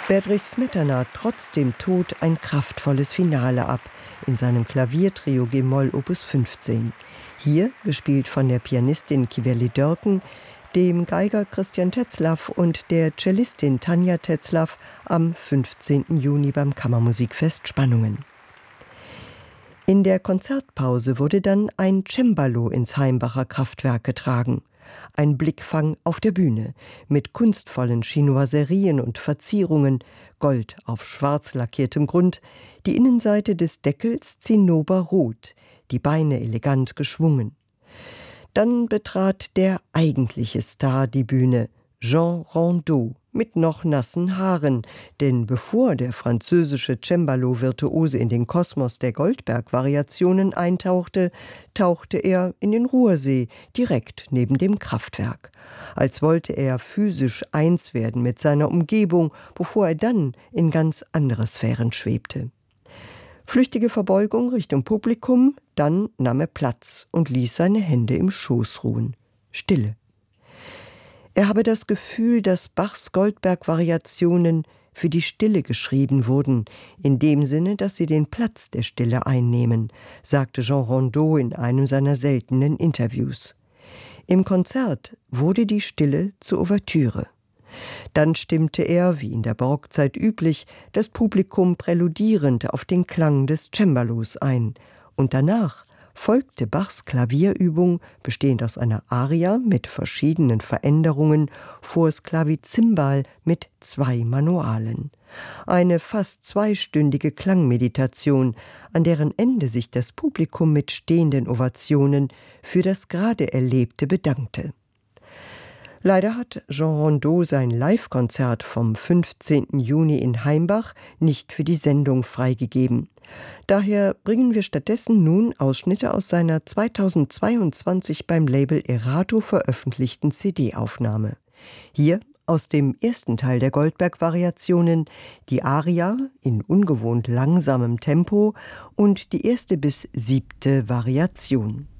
Bedřich Smetana trotz dem Tod ein kraftvolles Finale ab in seinem Klaviertrio G-Moll Opus 15. Hier, gespielt von der Pianistin Kiveli Dörken, dem Geiger Christian Tetzlaff und der Cellistin Tanja Tetzlaff am 15. Juni beim Kammermusikfest Spannungen. In der Konzertpause wurde dann ein Cembalo ins Haimbacher Kraftwerk getragen. Ein Blickfang auf der Bühne mit kunstvollen Chinoiserien und Verzierungen, Gold auf schwarz lackiertem Grund, die Innenseite des Deckels zinnoberrot, die Beine elegant geschwungen. Dann betrat der eigentliche Star die Bühne, Jean Rondeau, mit noch nassen Haaren, denn bevor der französische Cembalo-Virtuose in den Kosmos der Goldberg-Variationen eintauchte, tauchte er in den Ruhrsee, direkt neben dem Kraftwerk. Als wollte er physisch eins werden mit seiner Umgebung, bevor er dann in ganz andere Sphären schwebte. Flüchtige Verbeugung Richtung Publikum, dann nahm er Platz und ließ seine Hände im Schoß ruhen. Stille. Er habe das Gefühl, dass Bachs Goldberg-Variationen für die Stille geschrieben wurden, in dem Sinne, dass sie den Platz der Stille einnehmen, sagte Jean Rondeau in einem seiner seltenen Interviews. Im Konzert wurde die Stille zur Ouvertüre. Dann stimmte er, wie in der Barockzeit üblich, das Publikum präludierend auf den Klang des Cembalos ein, und danach folgte Bachs Klavierübung, bestehend aus einer Aria mit verschiedenen Veränderungen, vors Klavizimbal mit 2 Manualen. Eine fast 2-stündige Klangmeditation, an deren Ende sich das Publikum mit stehenden Ovationen für das gerade Erlebte bedankte. Leider hat Jean Rondeau sein Live-Konzert vom 15. Juni in Haimbach nicht für die Sendung freigegeben. Daher bringen wir stattdessen nun Ausschnitte aus seiner 2022 beim Label Erato veröffentlichten CD-Aufnahme. Hier aus dem ersten Teil der Goldberg-Variationen die Aria in ungewohnt langsamem Tempo und die 1. bis 7. Variation.